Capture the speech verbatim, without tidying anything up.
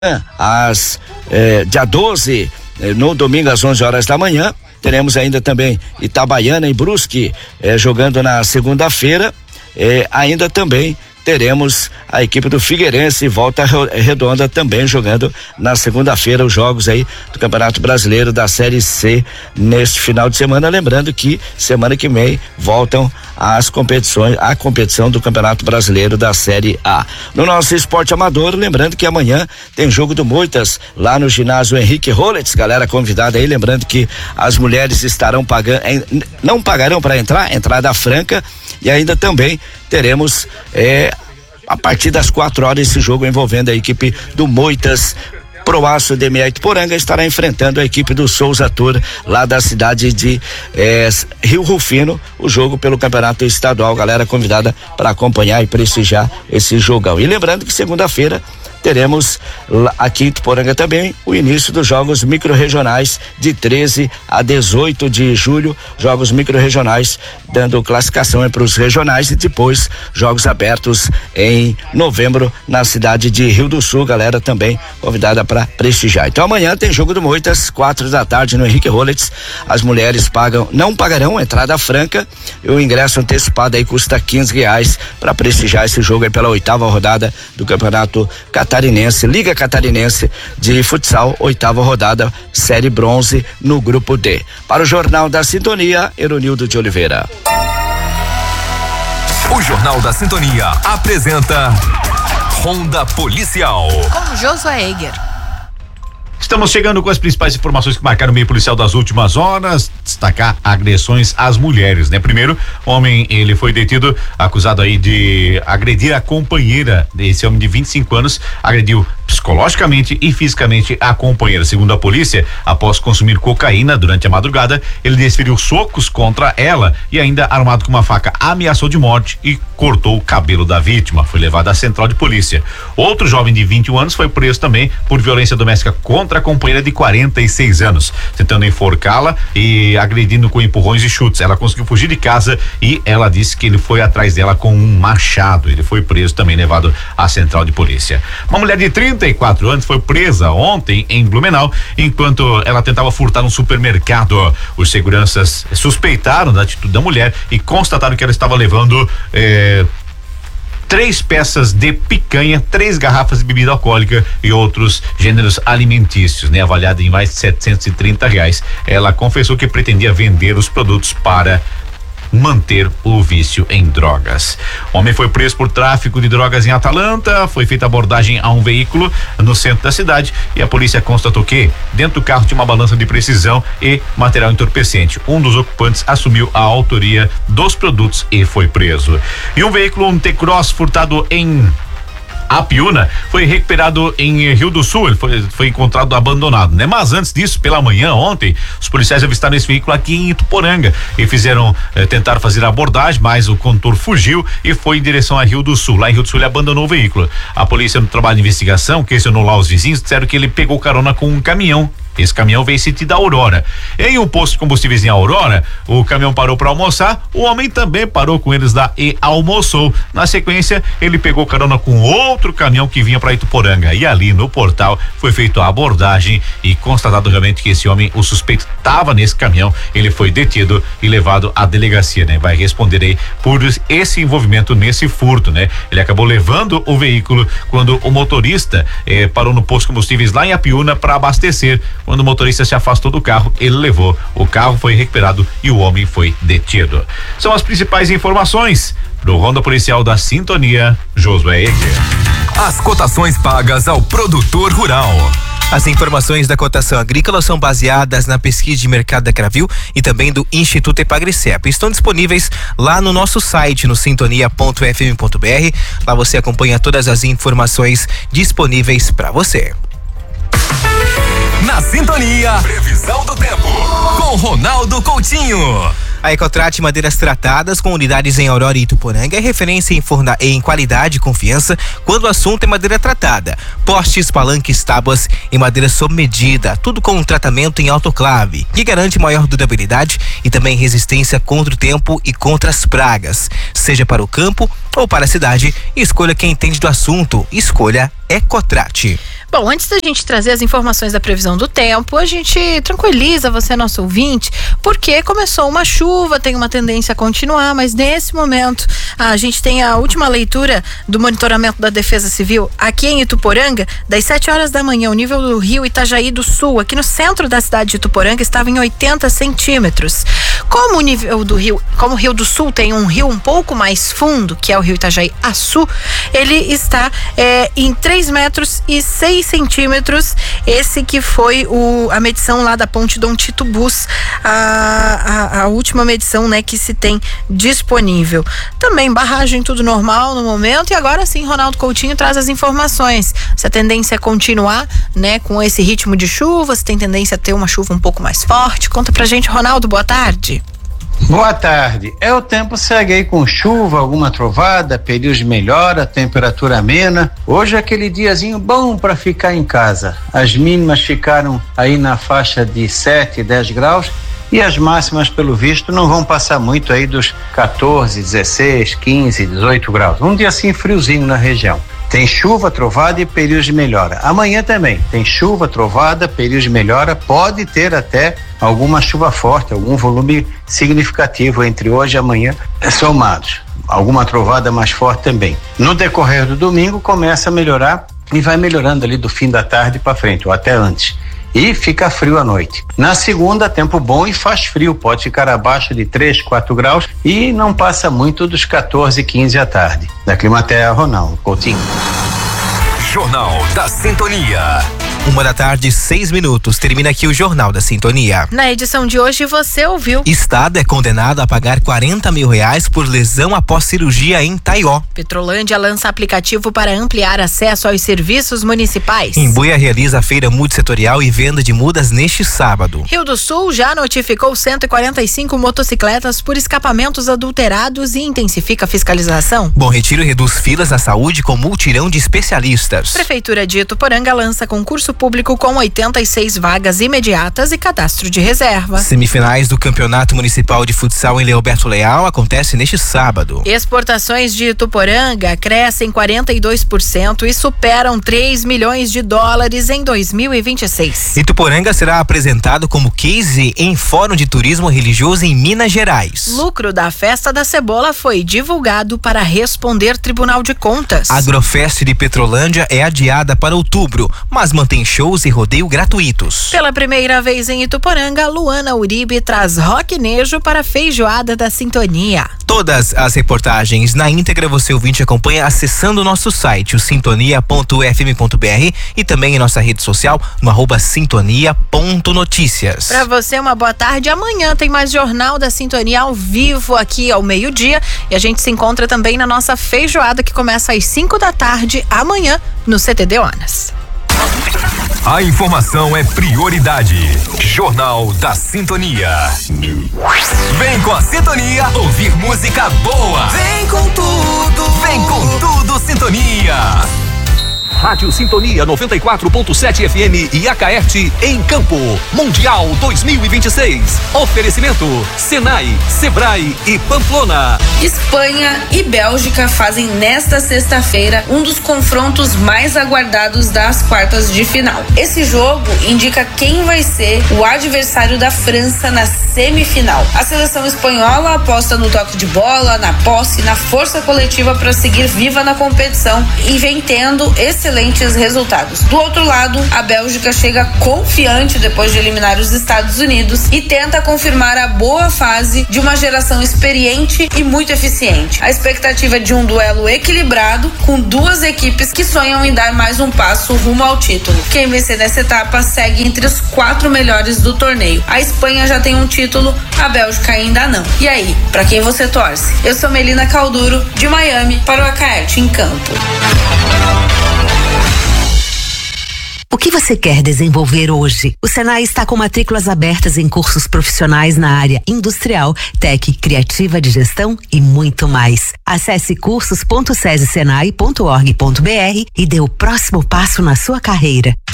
às eh, dia doze, eh, no domingo às onze horas da manhã. Teremos ainda também Itabaiana e Brusque eh, jogando na segunda-feira. Eh, ainda também teremos a equipe do Figueirense e Volta Redonda também jogando na segunda-feira os jogos aí do Campeonato Brasileiro da Série C neste final de semana. Lembrando que semana que vem voltam as competições, a competição do Campeonato Brasileiro da Série A. No nosso esporte amador, lembrando que amanhã tem jogo do Moitas lá no ginásio Henrique Rollets, galera convidada aí, lembrando que as mulheres estarão pagando, não pagarão para entrar, entrada franca, e ainda também teremos eh, a partir das quatro horas esse jogo envolvendo a equipe do Moitas. Proaço de Meia Ituporanga estará enfrentando a equipe do Souza Tour lá da cidade de eh, Rio Rufino, o jogo pelo campeonato estadual, galera convidada para acompanhar e prestigiar esse jogão. E lembrando que segunda-feira teremos aqui em Ituporanga também o início dos jogos micro-regionais de treze a dezoito de julho, jogos micro-regionais dando classificação para os regionais e depois jogos abertos em novembro na cidade de Rio do Sul, galera também convidada para prestigiar. Então amanhã tem jogo do Moitas, quatro da tarde no Henrique Rollets. As mulheres pagam, não pagarão entrada franca e o ingresso antecipado aí custa quinze reais para prestigiar esse jogo aí pela oitava rodada do Campeonato Catarinense, Liga Catarinense de Futsal, oitava rodada, Série Bronze no Grupo D. Para o Jornal da Sintonia, Eronildo de Oliveira. O Jornal da Sintonia apresenta Ronda Policial com Josué Egger. Estamos chegando com as principais informações que marcaram o meio policial das últimas horas. Destacar agressões às mulheres, né? Primeiro, homem, ele foi detido, acusado aí de agredir a companheira. Esse homem de vinte e cinco anos agrediu psicologicamente e fisicamente a companheira. Segundo a polícia, após consumir cocaína durante a madrugada, ele desferiu socos contra ela e ainda, armado com uma faca, ameaçou de morte e cortou o cabelo da vítima. Foi levado à central de polícia. Outro jovem de vinte e um anos foi preso também por violência doméstica contra a companheira de quarenta e seis anos, tentando enforcá-la e agredindo com empurrões e chutes. Ela conseguiu fugir de casa e ela disse que ele foi atrás dela com um machado. Ele foi preso também, levado à central de polícia. Uma mulher de trinta e quatro anos foi presa ontem em Blumenau enquanto ela tentava furtar um supermercado. Os seguranças suspeitaram da atitude da mulher e constataram que ela estava levando eh, três peças de picanha, três garrafas de bebida alcoólica e outros gêneros alimentícios, né? Avaliada em mais de setecentos e trinta reais. Ela confessou que pretendia vender os produtos para manter o vício em drogas. O homem foi preso por tráfico de drogas em Atalanta. Foi feita abordagem a um veículo no centro da cidade e a polícia constatou que dentro do carro tinha uma balança de precisão e material entorpecente. Um dos ocupantes assumiu a autoria dos produtos e foi preso. E um veículo, um T-Cross furtado em Apiúna, foi recuperado em Rio do Sul. Ele foi, foi encontrado abandonado, né? Mas antes disso, pela manhã, ontem, os policiais avistaram esse veículo aqui em Ituporanga e fizeram, eh, tentaram fazer a abordagem, mas o condutor fugiu e foi em direção a Rio do Sul. Lá em Rio do Sul ele abandonou o veículo. A polícia, no trabalho de investigação, questionou lá os vizinhos, disseram que ele pegou carona com um caminhão. Esse caminhão veio sentido da Aurora. Em um posto de combustíveis em Aurora, o caminhão parou para almoçar, o homem também parou com eles lá e almoçou. Na sequência, ele pegou carona com outro caminhão que vinha para Ituporanga. E ali no portal foi feita a abordagem e constatado realmente que esse homem, o suspeito, estava nesse caminhão. Ele foi detido e levado à delegacia, né? Vai responder aí por esse envolvimento nesse furto, né? Ele acabou levando o veículo quando o motorista eh, parou no posto de combustíveis lá em Apiúna para abastecer. Quando o motorista se afastou do carro, ele levou. O carro foi recuperado e o homem foi detido. São as principais informações pro Ronda Policial da Sintonia, Josué Egger. As cotações pagas ao produtor rural. As informações da cotação agrícola são baseadas na pesquisa de mercado da Cravil e também do Instituto Epagrecep. Estão disponíveis lá no nosso site, no sintonia ponto f m ponto b r. Lá você acompanha todas as informações disponíveis para você. Na Sintonia, previsão do tempo com Ronaldo Coutinho. A Ecotrate Madeiras Tratadas, com unidades em Aurora e Ituporanga, é referência em, forna, em qualidade e confiança quando o assunto é madeira tratada. Postes, palanques, tábuas em madeira sob medida, tudo com um tratamento em autoclave, que garante maior durabilidade e também resistência contra o tempo e contra as pragas. Seja para o campo ou para a cidade, escolha quem entende do assunto. Escolha Ecotrate. Bom, antes da gente trazer as informações da previsão do tempo, a gente tranquiliza você, nosso ouvinte, porque começou uma chuva, tem uma tendência a continuar, mas nesse momento a gente tem a última leitura do monitoramento da Defesa Civil aqui em Ituporanga, das sete horas da manhã, o nível do rio Itajaí do Sul, aqui no centro da cidade de Ituporanga, estava em oitenta centímetros. Como o nível do rio, como o Rio do Sul tem um rio um pouco mais fundo, que é o rio Itajaí Açu, ele está é, em três metros e seis centímetros, esse que foi o, a medição lá da ponte Dom Tito Bus, a, a, a última medição, né, que se tem disponível. Também barragem tudo normal no momento, e agora sim Ronaldo Coutinho traz as informações, se a tendência é continuar, né, com esse ritmo de chuva, se tem tendência a ter uma chuva um pouco mais forte. Conta pra gente, Ronaldo, boa tarde. Boa tarde. É, o tempo segue aí com chuva, alguma trovada, períodos de melhora, temperatura amena. Hoje é aquele diazinho bom para ficar em casa. As mínimas ficaram aí na faixa de sete, dez graus e as máximas, pelo visto, não vão passar muito aí dos quatorze, dezesseis, quinze, dezoito graus. Um dia assim friozinho na região. Tem chuva, trovada e períodos de melhora. Amanhã também tem chuva, trovada, períodos de melhora. Pode ter até alguma chuva forte, algum volume significativo entre hoje e amanhã somados. Alguma trovada mais forte também. No decorrer do domingo começa a melhorar e vai melhorando ali do fim da tarde para frente, ou até antes. E fica frio à noite. Na segunda, tempo bom e faz frio, pode ficar abaixo de três, quatro graus e não passa muito dos quatorze, quinze à tarde. Da Climaterra, Ronaldo Coutinho. Jornal da Sintonia. Uma da tarde, seis minutos. Termina aqui o Jornal da Sintonia. Na edição de hoje você ouviu: Estado é condenado a pagar quarenta mil reais por lesão após cirurgia em Taió. Petrolândia lança aplicativo para ampliar acesso aos serviços municipais. Embuia realiza feira multissetorial e venda de mudas neste sábado. Rio do Sul já notificou cento e quarenta e cinco motocicletas por escapamentos adulterados e intensifica a fiscalização. Bom Retiro reduz filas na saúde com multirão de especialistas. Prefeitura de Ituporanga lança concurso público com oitenta e seis vagas imediatas e cadastro de reserva. Semifinais do Campeonato Municipal de Futsal em Leoberto Leal acontece neste sábado. Exportações de Ituporanga crescem quarenta e dois por cento e superam três milhões de dólares em dois mil e vinte e seis. Ituporanga será apresentado como case em Fórum de Turismo Religioso em Minas Gerais. Lucro da Festa da Cebola foi divulgado para responder Tribunal de Contas. Agrofest de Petrolândia é adiada para outubro, mas mantém shows e rodeio gratuitos. Pela primeira vez em Ituporanga, Luana Uribe traz rock nejo para a feijoada da Sintonia. Todas as reportagens na íntegra você ouvinte acompanha acessando o nosso site, o sintonia ponto f m ponto b r, e também em nossa rede social no arroba sintonia ponto notícias. Para você uma boa tarde. Amanhã tem mais Jornal da Sintonia ao vivo aqui ao meio-dia e a gente se encontra também na nossa feijoada que começa às cinco da tarde amanhã no C T D Onas. A informação é prioridade. Jornal da Sintonia. Vem com a Sintonia ouvir música boa. Vem com tudo. Vem com tudo, Sintonia. Rádio Sintonia noventa e quatro ponto sete F M e Acaerte em Campo. Mundial dois mil e vinte e seis. Oferecimento Senai, Sebrae e Pamplona. Espanha e Bélgica fazem nesta sexta-feira um dos confrontos mais aguardados das quartas de final. Esse jogo indica quem vai ser o adversário da França na semifinal. A seleção espanhola aposta no toque de bola, na posse, na força coletiva para seguir viva na competição e vem tendo excelentes resultados. Do outro lado, a Bélgica chega confiante depois de eliminar os Estados Unidos e tenta confirmar a boa fase de uma geração experiente e muito eficiente. A expectativa é de um duelo equilibrado com duas equipes que sonham em dar mais um passo rumo ao título. Quem vencer nessa etapa segue entre os quatro melhores do torneio. A Espanha já tem um título, a Bélgica ainda não. E aí, para quem você torce? Eu sou Melina Calduro, de Miami, para o Acaerte em Campo. O que você quer desenvolver hoje? O Senai está com matrículas abertas em cursos profissionais na área industrial, tec, criativa de gestão e muito mais. Acesse cursos ponto sese senai ponto org ponto b r e dê o próximo passo na sua carreira.